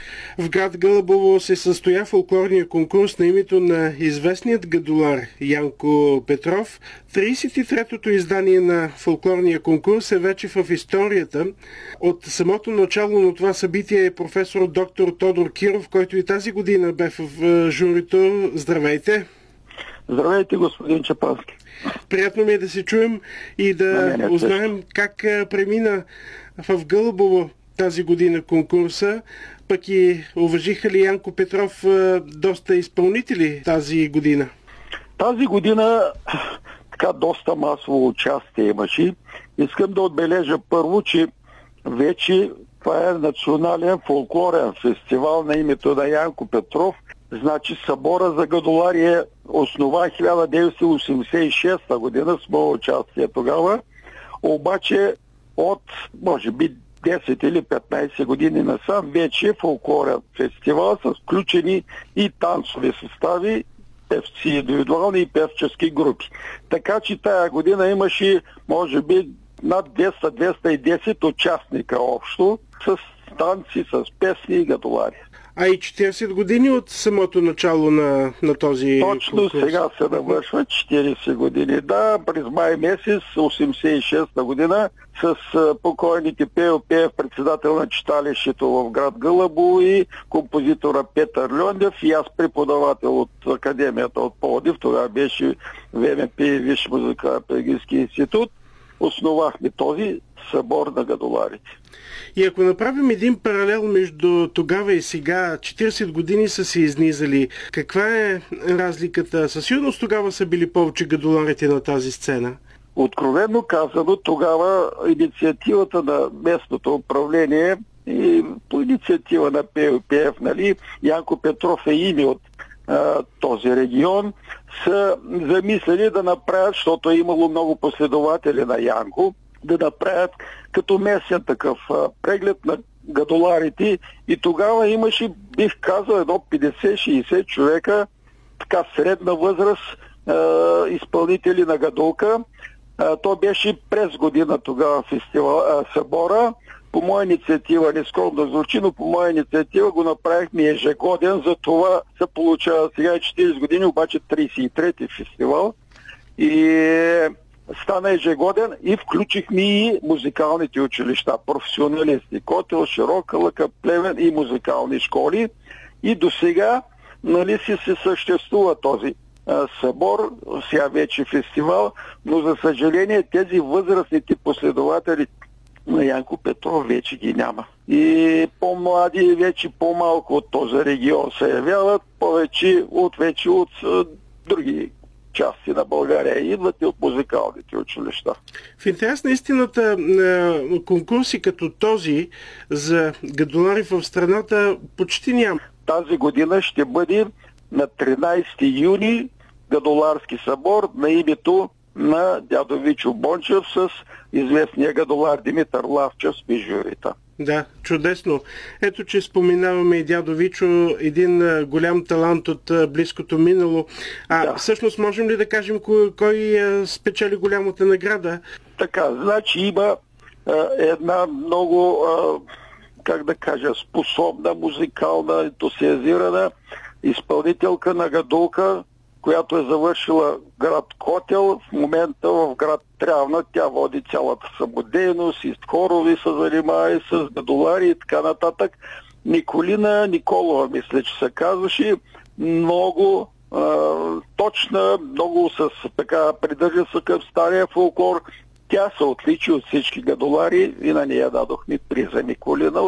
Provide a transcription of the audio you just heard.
В град Гълъбово се състоя фолклорния конкурс на името на известният гадолар Янко Петров. 33-тото издание на фолклорния конкурс е вече в историята. От самото начало на това събитие е професор доктор Тодор Киров, който и тази година бе в журито. Здравейте! Здравейте, господин Чапански. Приятно ми е да се чуем и да узнаем как премина в Гълъбово тази година конкурса, пък и уважиха ли Янко Петров доста изпълнители тази година? Тази година така доста масово участие имаше. Искам да отбележа първо, че вече това е национален фолклорен фестивал на името на Янко Петров. Значи събора за гадолари е основан 1986 година, с моето участие тогава. Обаче от, може би, 10 или 15 години насам вече фолклорен фестивал с включени и танцови състави, певци индивидуални и певчески групи. Така че тая година имаше, може би, над 200-210 участника общо, с танци, с песни и гадолари. А и 40 години от самото начало на този Точно конкурс. Сега се навършва 40 години. Да, през май месец 86-та година с покойните Пео Пеев, председател на читалището в град Гълъбово, и композитора Петър Льондев, и аз преподавател от Академията от Пловдив, тогава беше ВМП и Висш музикално-педагогически институт, основахме този събор на гадоларите. И ако направим един паралел между тогава и сега, 40 години са се изнизали. Каква е разликата? Със сигурност тогава са били повече гадоларите на тази сцена. Откровенно казано, тогава инициативата на местното управление и по инициатива на Пео Пеев, нали, Янко Петров е име от този регион, са замислили да направят, защото е имало много последователи на Янко, да направят като местен такъв преглед на гадоларите, и тогава имаше, бих казал, едно 50-60 човека, така средна възраст, изпълнители на гадолка. То беше през година тогава събора. По моя инициатива, не скромно да звучи, но по моя инициатива го направихме ежегоден, за това се получава сега 40 години, обаче 33-ти фестивал. И стана ежегоден и включихме и музикалните училища, професионалисти, Котел, Широка лъка, Плевен и музикални школи. И до сега, нали, се съществува този събор, сега вече фестивал, но за съжаление тези възрастните последователи на Янко Петров вече ги няма. И по-млади, вече по-малко от този регион се явяват, повече от други части на България идват и от музикалните училища. В интерес на истината, конкурси като този за гадолари в страната почти няма. Тази година ще бъде на 13 юни гадоларски събор на името на дядо Вичо Бончев с известния гадолар Димитър Лавчев с журито. Да, чудесно. Ето, че споменаваме и дядо Вичо, един голям талант от близкото минало. Да. Всъщност можем ли да кажем кой спечели голямата награда? Така, значи има една много, способна, музикална, ентусиазирана изпълнителка на гадолка, която е завършила град Котел. В момента в град Трявна тя води цялата самодейност, и с хорови се занимава, и с гадолари и така нататък. Николина Николова, мисля, че се казваше, много точна, много придържа се към стария фолклор. Тя се отличи от всички гадолари и на нея дадохме приза Николина.